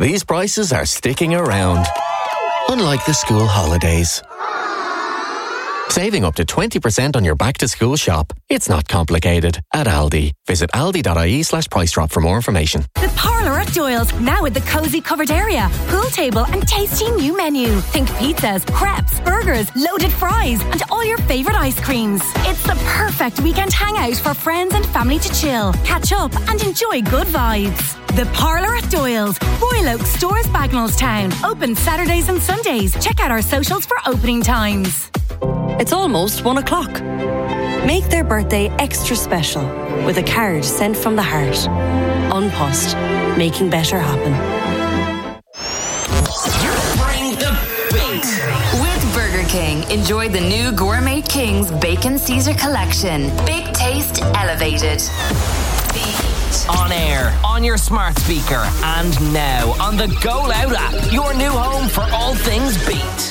these prices are sticking around. Unlike the school holidays. Saving up to 20% on your back-to-school shop. It's not complicated. At Aldi. Visit aldi.ie/price drop for more information. The Parlour at Doyle's, now with the cosy covered area, pool table and tasty new menu. Think pizzas, crepes, burgers, loaded fries and all your favourite ice creams. It's the perfect weekend hangout for friends and family to chill, catch up and enjoy good vibes. The Parlour at Doyle's, Royal Oak Stores, Bagnallstown. Open Saturdays and Sundays. Check out our socials for opening times. It's almost 1 o'clock. Make their birthday extra special with a card sent from the heart. An Post, making better happen. Bring the beat. With Burger King, enjoy the new Gourmet King's Bacon Caesar collection. Big taste elevated. On air, on your smart speaker, and now on the Go Loud app, your new home for all things beat.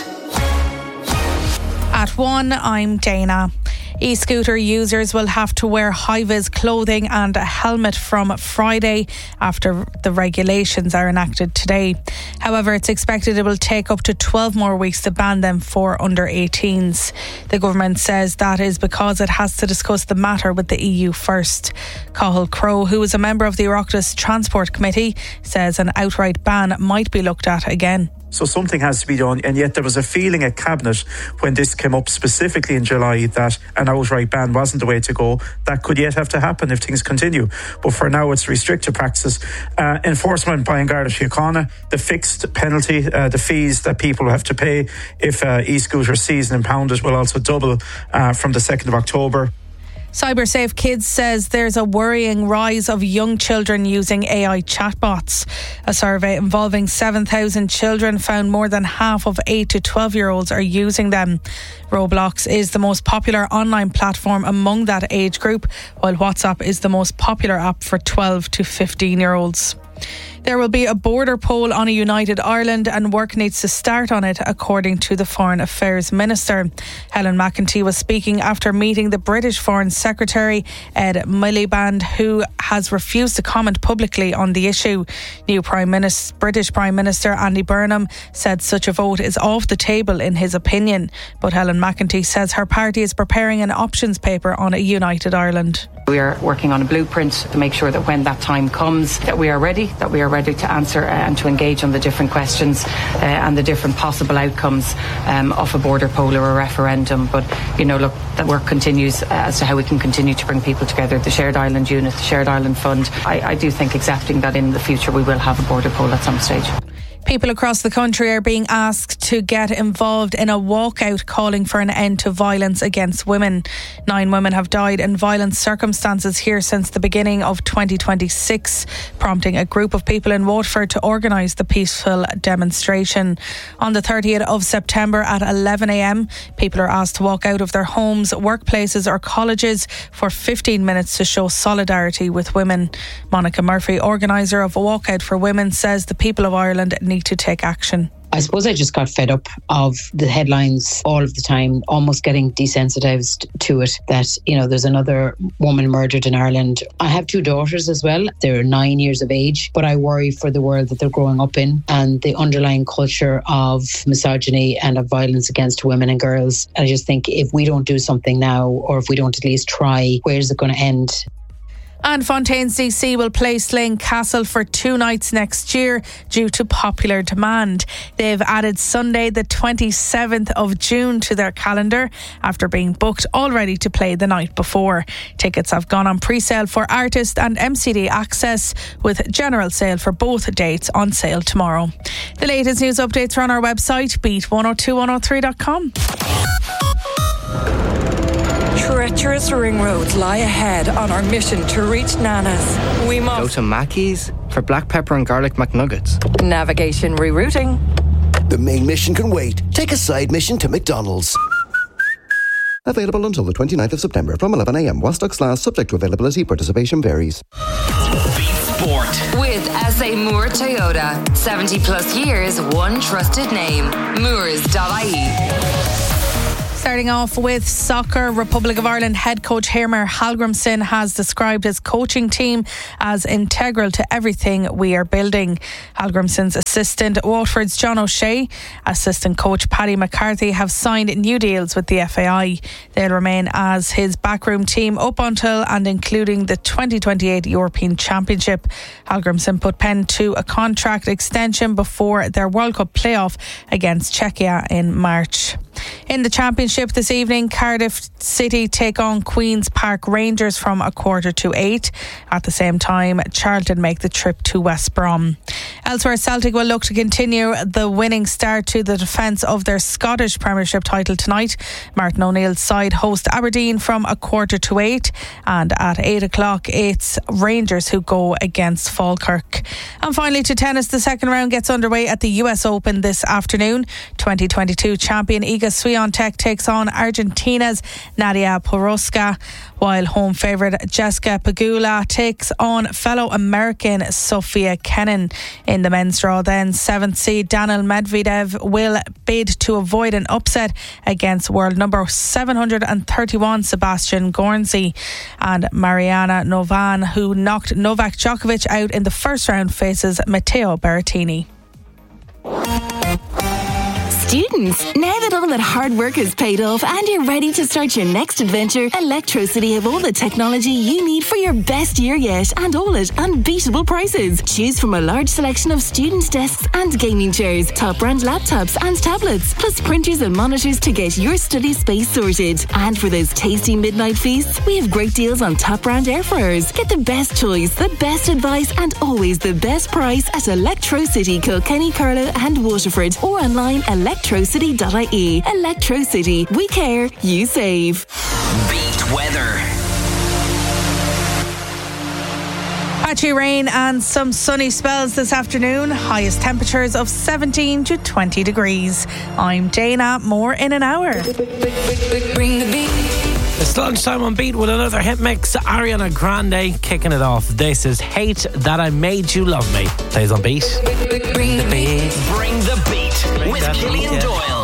At 1, I'm Dana. E-scooter users will have to wear high-vis clothing and a helmet from Friday after the regulations are enacted today. However, it's expected it will take up to 12 more weeks to ban them for under 18s. The government says that is because it has to discuss the matter with the EU first. Cathal Crowe, who is a member of the Oireachtas Transport Committee, says an outright ban might be looked at again. So something has to be done, and yet there was a feeling at Cabinet when this came up specifically in July that an outright ban wasn't the way to go. That could yet have to happen if things continue. But for now, it's restricted practices. Enforcement by An Garda Síochána, the fixed penalty, the fees that people have to pay if e-scooter seized and impounded will also double from the 2nd of October. CyberSafe Kids says there's a worrying rise of young children using AI chatbots. A survey involving 7,000 children found more than half of 8 to 12-year-olds are using them. Roblox is the most popular online platform among that age group, while WhatsApp is the most popular app for 12 to 15-year-olds. There will be a border poll on a united Ireland and work needs to start on it, according to the Foreign Affairs Minister. Helen McEntee was speaking after meeting the British Foreign Secretary Ed Miliband, who has refused to comment publicly on the issue. British Prime Minister Andy Burnham said such a vote is off the table in his opinion. But Helen McEntee says her party is preparing an options paper on a united Ireland. We are working on a blueprint to make sure that when that time comes that we are ready to answer and to engage on the different questions and the different possible outcomes of a border poll or a referendum. But, that work continues as to how we can continue to bring people together. The Shared Ireland Unit, the Shared Ireland Fund. I do think accepting that in the future we will have a border poll at some stage. People across the country are being asked to get involved in a walkout calling for an end to violence against women. 9 women have died in violent circumstances here since the beginning of 2026, prompting a group of people in Waterford to organise the peaceful demonstration. On the 30th of September at 11 a.m, people are asked to walk out of their homes, workplaces or colleges for 15 minutes to show solidarity with women. Monica Murphy, organiser of A Walkout for Women, says the people of Ireland need to take action. I suppose I just got fed up of the headlines all of the time, almost getting desensitised to it, that, there's another woman murdered in Ireland. I have 2 daughters as well. They're 9 years of age, but I worry for the world that they're growing up in and the underlying culture of misogyny and of violence against women and girls. I just think if we don't do something now, or if we don't at least try, where's it going to end? And Fontaine's DC will play Slane Castle for 2 nights next year due to popular demand. They've added Sunday the 27th of June to their calendar after being booked already to play the night before. Tickets have gone on pre-sale for artist and MCD access, with general sale for both dates on sale tomorrow. The latest news updates are on our website, beat102103.com. Treacherous ring roads lie ahead on our mission to reach Nana's. We must go to Mackey's for black pepper and garlic McNuggets. Navigation rerouting. The main mission can wait. Take a side mission to McDonald's. Available until the 29th of September from 11 a.m. While stocks last, subject to availability. Participation varies. Beat Sport. With SA Moore Toyota. 70 plus years, one trusted name. Moores.ie. Starting off with soccer, Republic of Ireland head coach Heimir Hallgrímsson has described his coaching team as integral to everything we are building. Hallgrímsson's assistant, Waterford's John O'Shea, assistant coach Paddy McCarthy have signed new deals with the FAI. They'll remain as his backroom team up until and including the 2028 European Championship. Hallgrímsson put pen to a contract extension before their World Cup playoff against Czechia in March. In the Championship this evening, Cardiff City take on Queen's Park Rangers from 7:45. At the same time, Charlton make the trip to West Brom. Elsewhere, Celtic will look to continue the winning start to the defence of their Scottish Premiership title tonight. Martin O'Neill's side host Aberdeen from 7:45, and at 8 o'clock it's Rangers who go against Falkirk. And finally to tennis, the second round gets underway at the US Open this afternoon. 2022 champion Iga Swiatek takes on Argentina's Nadia Podoroska, while home favourite Jessica Pegula takes on fellow American Sofia Kenin. In the men's draw then, 7th seed Daniil Medvedev will bid to avoid an upset against world number 731 Sebastian Gornsey, and Mariana Novan, who knocked Novak Djokovic out in the first round, faces Matteo Berrettini. Students, now that all that hard work has paid off and you're ready to start your next adventure, Electrocity have all the technology you need for your best year yet, and all at unbeatable prices. Choose from a large selection of students' desks and gaming chairs, top brand laptops and tablets, plus printers and monitors to get your study space sorted. And for those tasty midnight feasts, we have great deals on top brand air fryers. Get the best choice, the best advice and always the best price at Electrocity, Kilkenny, Carlow and Waterford, or online electrocity.ie. Electrocity. We care, you save. Beat weather. Patchy rain and some sunny spells this afternoon. Highest temperatures of 17 to 20 degrees. I'm Dana. More in an hour. Bring the beat. It's lunchtime on Beat with another hit mix. Ariana Grande kicking it off. This is Hate That I Made You Love Me. Plays on Beat. Bring the beat. Bring the beat with Killian Doyle.